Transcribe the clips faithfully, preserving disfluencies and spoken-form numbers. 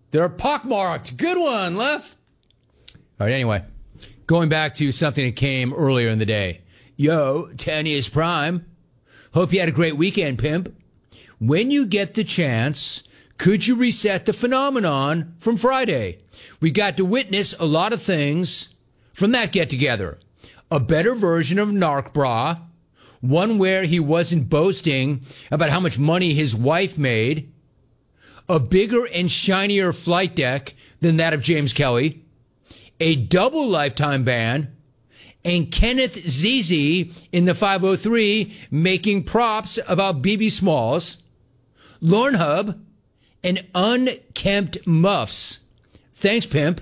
They're pockmarked. Good one, Lef. All right, anyway, going back to something that came earlier in the day. Yo, ten years prime. Hope you had a great weekend, pimp. When you get the chance, could you reset the phenomenon from Friday? We got to witness a lot of things from that get-together. A better version of Narc Bra, one where he wasn't boasting about how much money his wife made, a bigger and shinier flight deck than that of James Kelly, a double lifetime ban, and Kenneth Zizi in the five oh three making props about B B Smalls, Lorne Hub, and unkempt muffs. Thanks, pimp.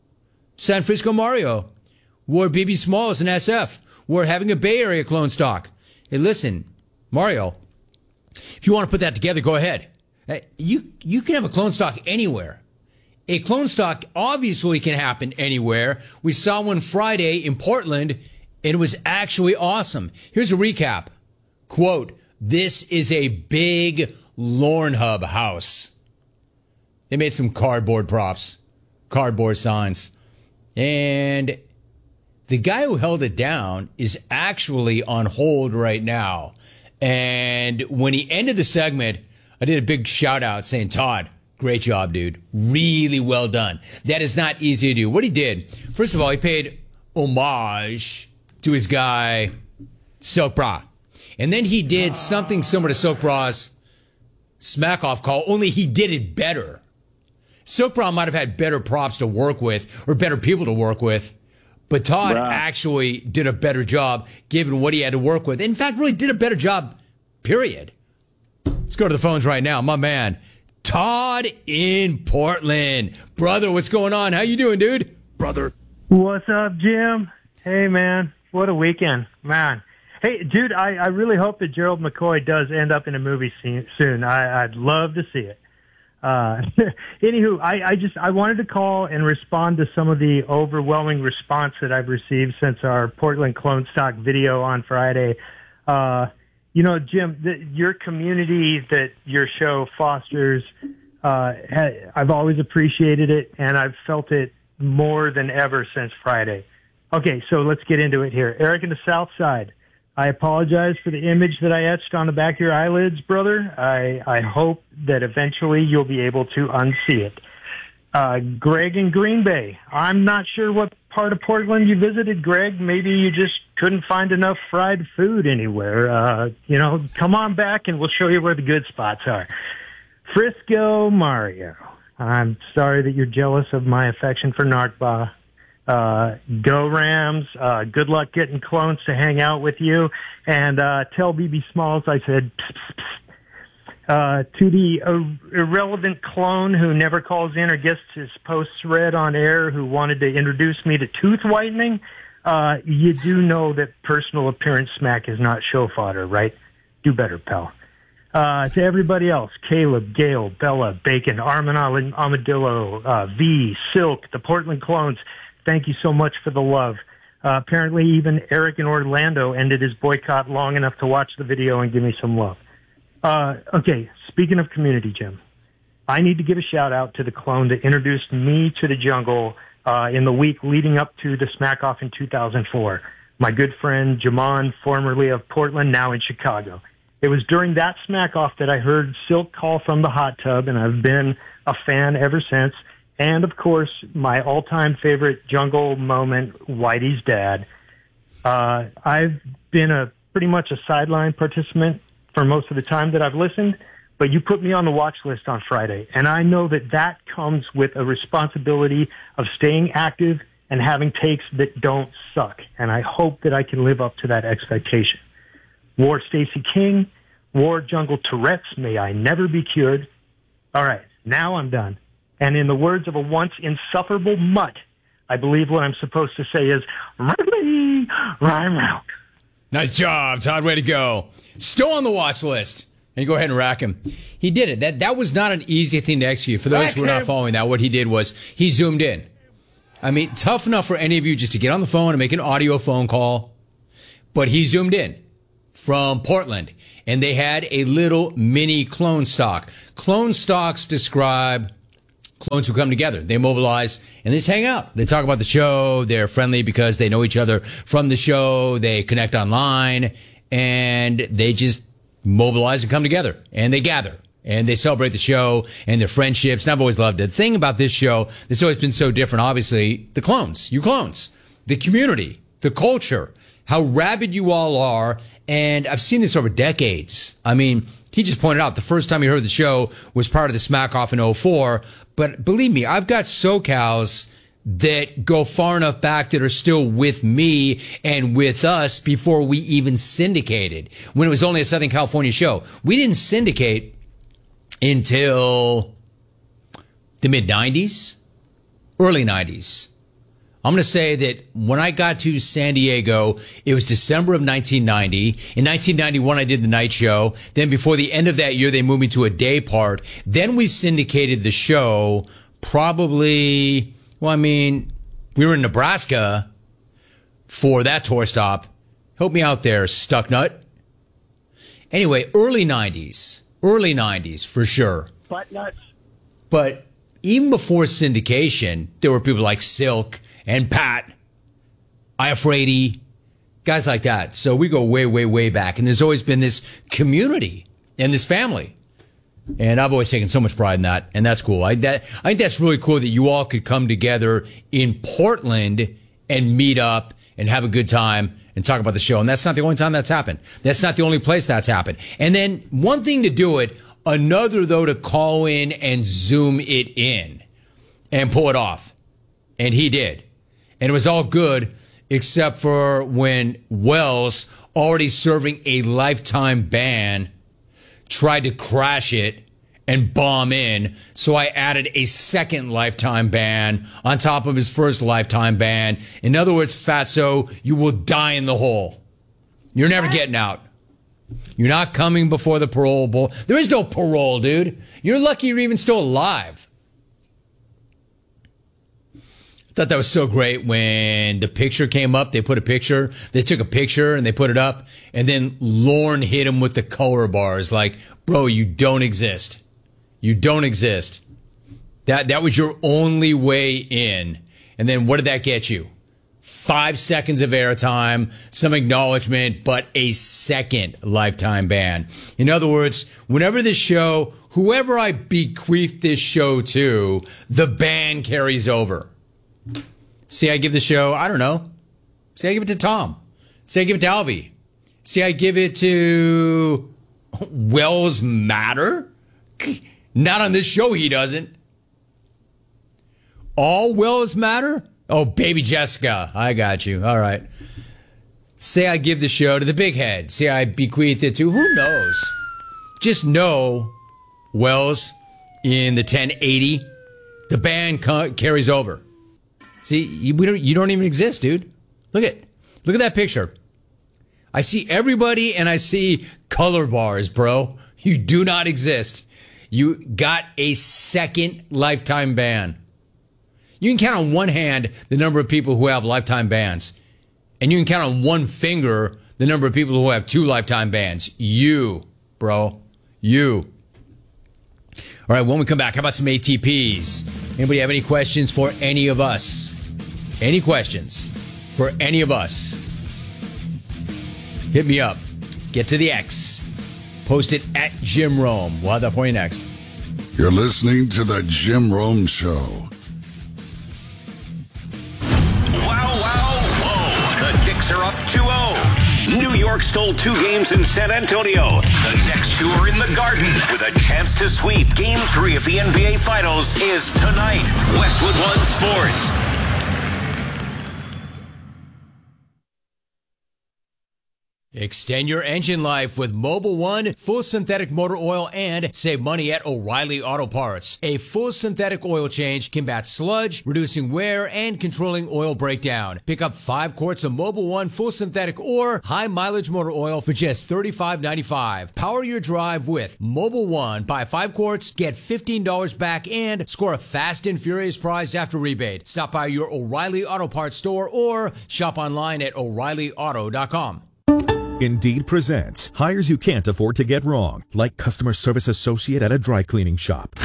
San Francisco Mario wore B B Smalls and S F. We're having a Bay Area clone stock. Hey, listen, Mario, if you want to put that together, go ahead. You, you can have a clone stock anywhere. A clone stock obviously can happen anywhere. We saw one Friday in Portland, and it was actually awesome. Here's a recap. Quote, this is a big Lorne Hub house. They made some cardboard props, cardboard signs. And the guy who held it down is actually on hold right now. And when he ended the segment, I did a big shout out saying, Todd, great job, dude. Really well done. That is not easy to do. What he did, first of all, he paid homage to his guy, Silk Bra. And then he did something similar to Silk Bra's smack off call, only he did it better. Silk Bra might have had better props to work with or better people to work with, but Todd Bruh. actually did a better job given what he had to work with. In fact, really did a better job, period. Let's go to the phones right now. My man, Todd in Portland. Brother, what's going on? How you doing, dude? Brother. What's up, Jim? Hey, man. What a weekend. Man. Hey, dude, I, I really hope that Gerald McCoy does end up in a movie scene soon. I, I'd love to see it. Uh, anywho, I, I just, I wanted to call and respond to some of the overwhelming response that I've received since our Portland Clone Stock video on Friday. Uh, you know, Jim, the, your community that your show fosters, uh, ha, I've always appreciated it, and I've felt it more than ever since Friday. Okay, so let's get into it here. Eric in the South Side. I apologize for the image that I etched on the back of your eyelids, brother. I, I hope that eventually you'll be able to unsee it. Uh, Greg in Green Bay. I'm not sure what part of Portland you visited, Greg. Maybe you just couldn't find enough fried food anywhere. Uh, you know, come on back and we'll show you where the good spots are. Frisco Mario. I'm sorry that you're jealous of my affection for Narc. Uh, go Rams. Uh, good luck getting clones to hang out with you. And, uh, tell B B Smalls I said, psst, psst, psst. Uh, to the uh, irrelevant clone who never calls in or gets his posts read on air, who wanted to introduce me to tooth whitening, uh, you do know that personal appearance smack is not show fodder, right? Do better, pal. Uh, to everybody else, Caleb, Gail, Bella, Bacon, Armin Amadillo, uh, V, Silk, the Portland clones, thank you so much for the love. Uh, apparently even Eric in Orlando ended his boycott long enough to watch the video and give me some love. Uh, okay, speaking of community, Jim, I need to give a shout out to the clone that introduced me to the jungle, uh, in the week leading up to the smack off in two thousand four. My good friend Jamon, formerly of Portland, now in Chicago. It was during that smack off that I heard Silk call from the hot tub, and I've been a fan ever since. And of course, my all-time favorite jungle moment, Whitey's dad. Uh, I've been a pretty much a sideline participant for most of the time that I've listened, but you put me on the watch list on Friday, and I know that that comes with a responsibility of staying active and having takes that don't suck, and I hope that I can live up to that expectation. War Stacey King, War Jungle Tourette's, may I never be cured. All right, now I'm done. And in the words of a once insufferable mutt, I believe what I'm supposed to say is, really, rhyme out. Nice job, Todd. Way to go. Still on the watch list. And you go ahead and rack him. He did it. That that was not an easy thing to execute. For those rack who are not following that, what he did was he zoomed in. I mean, tough enough for any of you just to get on the phone and make an audio phone call. But he zoomed in from Portland. And they had a little mini clone stock. Clone stocks describe clones who come together. They mobilize and they just hang out. They talk about the show. They're friendly because they know each other from the show. They connect online and they just mobilize and come together and they gather and they celebrate the show and their friendships. And I've always loved it. The thing about this show that's always been so different, obviously, the clones, you clones, the community, the culture, how rabid you all are. And I've seen this over decades. I mean, he just pointed out the first time he heard the show was part of the Smack Off in oh four. But believe me, I've got SoCals that go far enough back that are still with me and with us before we even syndicated, when it was only a Southern California show. We didn't syndicate until the mid nineties, early nineties. I'm going to say that when I got to San Diego, it was December of nineteen ninety. In nineteen ninety-one, I did the night show. Then before the end of that year, they moved me to a day part. Then we syndicated the show probably, well, I mean, we were in Nebraska for that tour stop. Help me out there, Stucknut. Anyway, early nineties. Early nineties, for sure. Butt nuts. But even before syndication, there were people like Silk and Pat, Iafrady, guys like that. So we go way, way, way back. And there's always been this community and this family. And I've always taken so much pride in that. And that's cool. I, that, I think that's really cool that you all could come together in Portland and meet up and have a good time and talk about the show. And that's not the only time that's happened. That's not the only place that's happened. And then one thing to do it, another, though, to call in and zoom it in and pull it off. And he did. And it was all good, except for when Wells, already serving a lifetime ban, tried to crash it and bomb in. So I added a second lifetime ban on top of his first lifetime ban. In other words, Fatso, you will die in the hole. You're never getting out. You're not coming before the parole board. There is no parole, dude. You're lucky you're even still alive. Thought that was so great when the picture came up. They put a picture. They took a picture and they put it up. And then Lorne hit him with the color bars. Like, bro, you don't exist. You don't exist. That that was your only way in. And then what did that get you? Five seconds of airtime, some acknowledgement, but a second lifetime ban. In other words, whenever this show, whoever I bequeath this show to, the ban carries over. See, I give the show, I don't know. See, I give it to Tom. See, I give it to Alvy. See, I give it to Wells Matter. Not on this show, he doesn't. All Wells Matter? Oh, baby Jessica. I got you. All right. Say I give the show to the big head. Say I bequeath it to who knows. Just know, Wells, in the ten eighty, the ban ca- carries over. See, you, we don't, you don't even exist, dude. Look at, look at that picture. I see everybody and I see color bars, bro. You do not exist. You got a second lifetime ban. You can count on one hand the number of people who have lifetime bans. And you can count on one finger the number of people who have two lifetime bans. You, bro. You. All right, when we come back, how about some A T Ps? Anybody have any questions for any of us? Any questions for any of us? Hit me up. Get to the X. Post it at Jim Rome. We'll have that for you next. You're listening to The Jim Rome Show. Wow, wow, whoa. The Knicks are up two oh. New York stole two games in San Antonio. The next two are in the Garden with a chance to sweep. Game three of the N B A Finals is tonight. Westwood One Sports. Extend your engine life with Mobil One full synthetic motor oil and save money at O'Reilly Auto Parts. A full synthetic oil change combats sludge, reducing wear and controlling oil breakdown. Pick up five quarts of Mobil One full synthetic or high mileage motor oil for just thirty-five ninety-five. Power your drive with Mobil One. Buy five quarts, get fifteen dollars back, and score a fast and furious prize after rebate. Stop by your O'Reilly Auto Parts store or shop online at O'Reilly Auto dot com. Indeed presents hires you can't afford to get wrong, like customer service associate at a dry cleaning shop.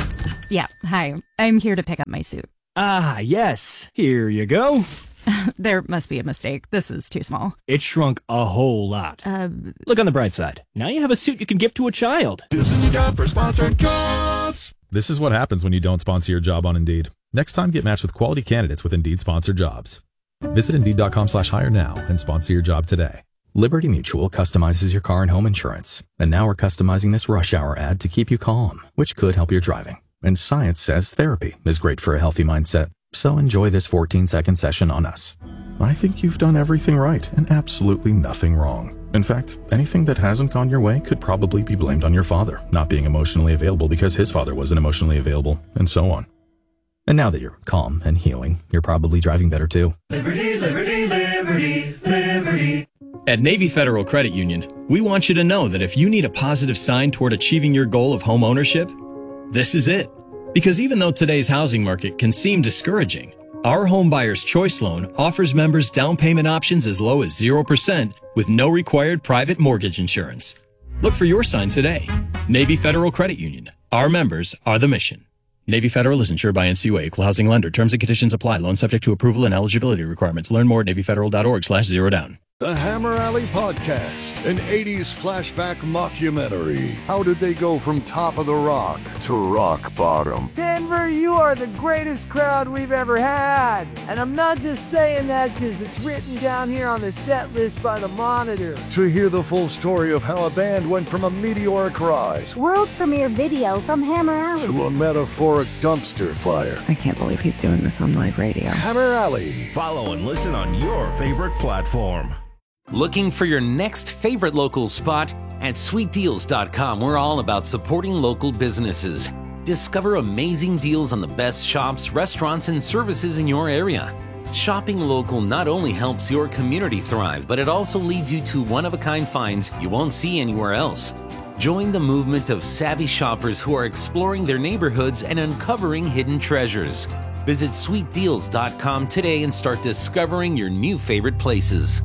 Yeah, hi. I'm here to pick up my suit. Ah, yes. Here you go. There must be a mistake. This is too small. It shrunk a whole lot. Uh, Look on the bright side. Now you have a suit you can give to a child. This is your job for sponsored jobs. This is what happens when you don't sponsor your job on Indeed. Next time, get matched with quality candidates with Indeed sponsored jobs. Visit Indeed.com slash hire now and sponsor your job today. Liberty Mutual customizes your car and home insurance. And now we're customizing this rush hour ad to keep you calm, which could help your driving. And science says therapy is great for a healthy mindset. So enjoy this fourteen second session on us. I think you've done everything right and absolutely nothing wrong. In fact, anything that hasn't gone your way could probably be blamed on your father not being emotionally available because his father wasn't emotionally available, and so on. And now that you're calm and healing, you're probably driving better too. Liberty, liberty, liberty, liberty. At Navy Federal Credit Union, we want you to know that if you need a positive sign toward achieving your goal of home ownership, this is it. Because even though today's housing market can seem discouraging, our Home Buyer's Choice Loan offers members down payment options as low as zero percent with no required private mortgage insurance. Look for your sign today. Navy Federal Credit Union. Our members are the mission. Navy Federal is insured by N C U A, Equal Housing Lender. Terms and conditions apply. Loan subject to approval and eligibility requirements. Learn more at NavyFederal.org slash zero down. The Hammer Alley Podcast, an eighties flashback mockumentary. How did they go from top of the rock to rock bottom? Denver, you are the greatest crowd we've ever had. And I'm not just saying that because it's written down here on the set list by the Monitor. To hear the full story of how a band went from a meteoric rise, world premiere video from Hammer Alley, to a metaphoric dumpster fire. I can't believe he's doing this on live radio. Hammer Alley. Follow and listen on your favorite platform. Looking for your next favorite local spot? At sweet deals dot com, we're all about supporting local businesses. Discover amazing deals on the best shops, restaurants, and services in your area. Shopping local not only helps your community thrive, but it also leads you to one-of-a-kind finds you won't see anywhere else. Join the movement of savvy shoppers who are exploring their neighborhoods and uncovering hidden treasures. Visit sweet deals dot com today and start discovering your new favorite places.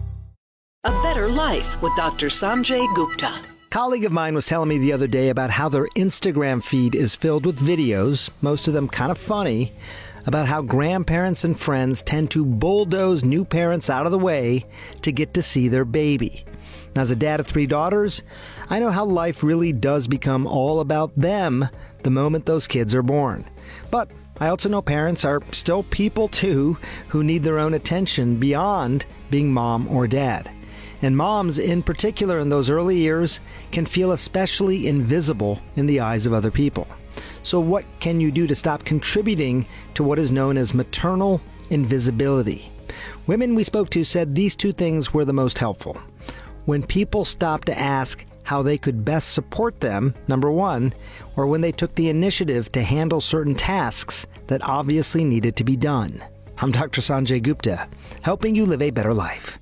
A Better Life with Doctor Sanjay Gupta. A colleague of mine was telling me the other day about how their Instagram feed is filled with videos, most of them kind of funny, about how grandparents and friends tend to bulldoze new parents out of the way to get to see their baby. As a dad of three daughters, I know how life really does become all about them the moment those kids are born. But I also know parents are still people too who need their own attention beyond being mom or dad. And moms, in particular in those early years, can feel especially invisible in the eyes of other people. So what can you do to stop contributing to what is known as maternal invisibility? Women we spoke to said these two things were the most helpful. When people stopped to ask how they could best support them, number one, or when they took the initiative to handle certain tasks that obviously needed to be done. I'm Doctor Sanjay Gupta, helping you live a better life.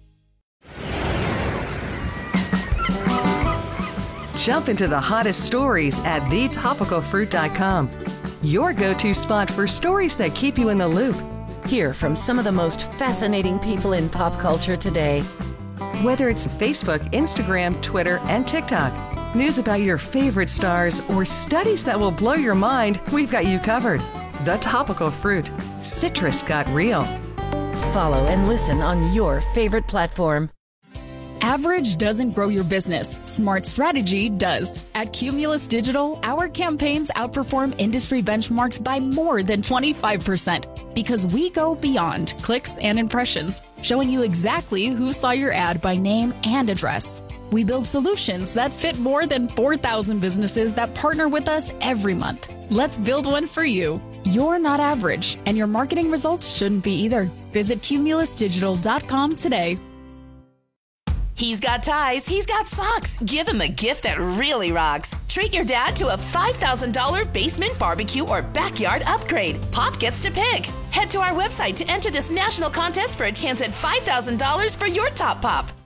Jump into the hottest stories at the topical fruit dot com. Your go-to spot for stories that keep you in the loop. Hear from some of the most fascinating people in pop culture today. Whether it's Facebook, Instagram, Twitter, and TikTok, news about your favorite stars, or studies that will blow your mind, we've got you covered. The Topical Fruit. Citrus got real. Follow and listen on your favorite platform. Average doesn't grow your business. Smart strategy does. At Cumulus Digital, our campaigns outperform industry benchmarks by more than twenty-five percent because we go beyond clicks and impressions, showing you exactly who saw your ad by name and address. We build solutions that fit more than four thousand businesses that partner with us every month. Let's build one for you. You're not average, and your marketing results shouldn't be either. Visit cumulus digital dot com today. He's got ties, he's got socks. Give him a gift that really rocks. Treat your dad to a five thousand dollars basement barbecue or backyard upgrade. Pop gets to pick. Head to our website to enter this national contest for a chance at five thousand dollars for your top pop.